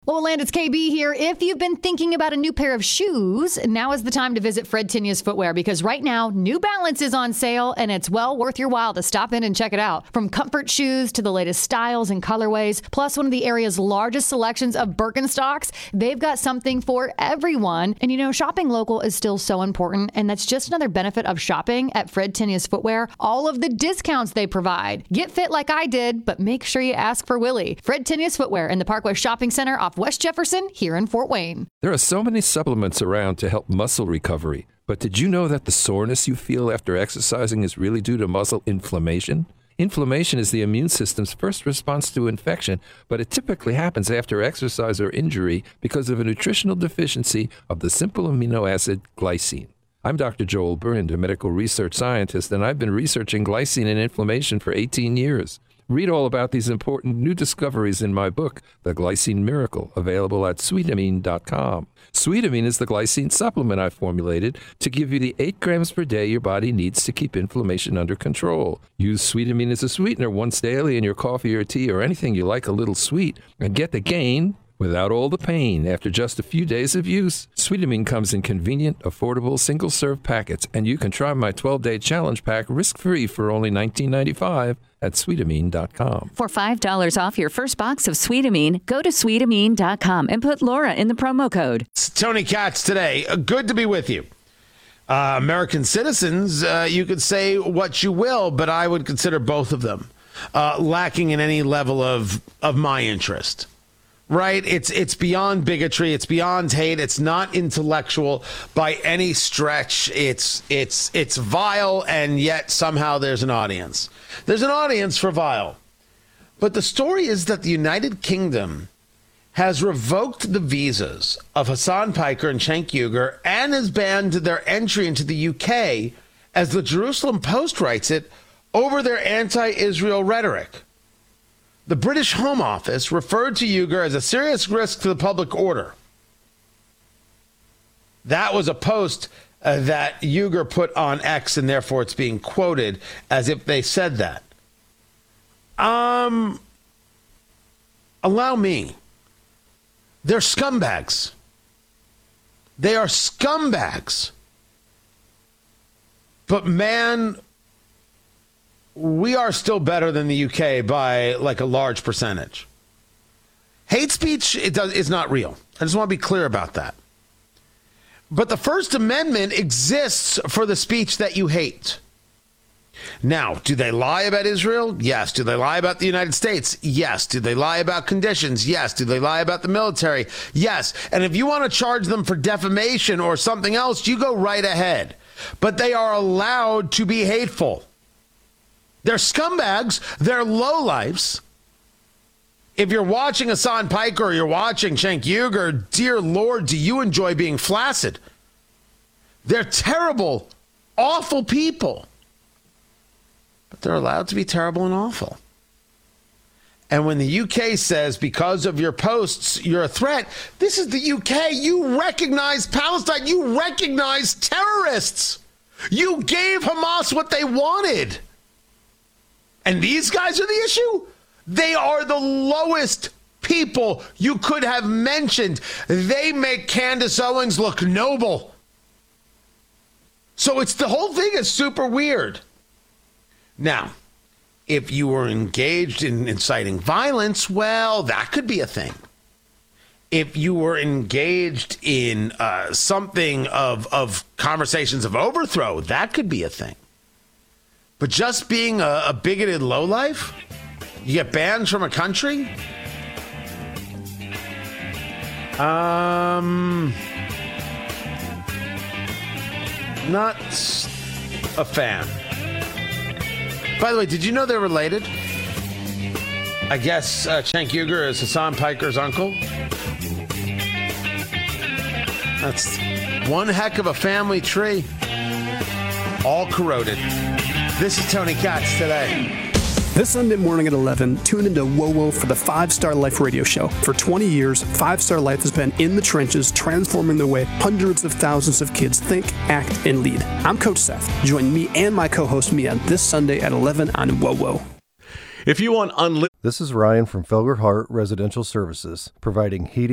Well, Land, it's KB here. If you've been thinking about a new pair of shoes, now is the time to visit Fred Tinius Footwear, because right now, New Balance is on sale, and it's well worth your while to stop in and check it out. From comfort shoes to the latest styles and colorways, plus one of the area's largest selections of Birkenstocks, they've got something for everyone. And you know, shopping local is still so important, and that's just another benefit of shopping at Fred Tinius Footwear. All of the discounts they provide. Get fit like I did, but make sure you ask for Willie. Fred Tinius Footwear in the Parkway Shopping Center off West Jefferson here in Fort Wayne. There are so many supplements around to help muscle recovery, but did you know that the soreness you feel after exercising is really due to muscle inflammation? Inflammation is the immune system's first response to infection, but it typically happens after exercise or injury because of a nutritional deficiency of the simple amino acid glycine. I'm Dr. Joel Brind, a medical research scientist, and I've been researching glycine and inflammation for 18 years. Read all about these important new discoveries in my book, The Glycine Miracle, available at sweetamine.com. Sweetamine is the glycine supplement I formulated to give you the 8 grams per day your body needs to keep inflammation under control. Use Sweetamine as a sweetener once daily in your coffee or tea or anything you like a little sweet, and get the gain without all the pain after just a few days of use. Sweetamine comes in convenient, affordable, single-serve packets, and you can try my 12-day challenge pack risk-free for only $19.95 at sweetamine.com. For $5 off your first box of Sweetamine, go to sweetamine.com and put Laura in the promo code. It's Tony Katz today. Good to be with you. American citizens, you could say what you will, but I would consider both of them lacking in any level of my interest. Right? It's beyond bigotry. It's beyond hate. It's not intellectual by any stretch. It's vile, and yet somehow there's an audience. There's an audience for vile. But the story is that the United Kingdom has revoked the visas of Hassan Piker and Cenk Uygur and has banned their entry into the UK, as the Jerusalem Post writes it, over their anti-Israel rhetoric. The British Home Office referred to Uygur as a serious risk to the public order. That was a post that Uygur put on X, and therefore it's being quoted as if they said that. Allow me. They're scumbags. They are scumbags. But man, we are still better than the UK by like a large percentage. Hate speech is not real. I just want to be clear about that. But the First Amendment exists for the speech that you hate. Now, do they lie about Israel? Yes. Do they lie about the United States? Yes. Do they lie about conditions? Yes. Do they lie about the military? Yes. And if you want to charge them for defamation or something else, you go right ahead. But they are allowed to be hateful. They're scumbags. They're lowlifes. If you're watching Hassan Piker or you're watching Cenk Uygur, dear Lord, do you enjoy being flaccid? They're terrible, awful people. But they're allowed to be terrible and awful. And when the UK says, because of your posts, you're a threat, this is the UK. You recognize Palestine. You recognize terrorists. You gave Hamas what they wanted. And these guys are the issue? They are the lowest people you could have mentioned. They make Candace Owens look noble. So it's the whole thing is super weird. Now, if you were engaged in inciting violence, well, that could be a thing. If you were engaged in something of conversations of overthrow, that could be a thing. But just being a bigoted lowlife, you get banned from a country? Not a fan. By the way, did you know they're related? I guess Cenk Uygur is Hassan Piker's uncle. That's one heck of a family tree. All corroded. This is Tony Katz today. This Sunday morning at 11, tune into WoWo for the 5-Star Life radio show. For 20 years, 5-Star Life has been in the trenches, transforming the way hundreds of thousands of kids think, act, and lead. I'm Coach Seth. Join me and my co-host Mia this Sunday at 11 on WoWo. If you want unlimited... This is Ryan from Felger Hart Residential Services, providing heating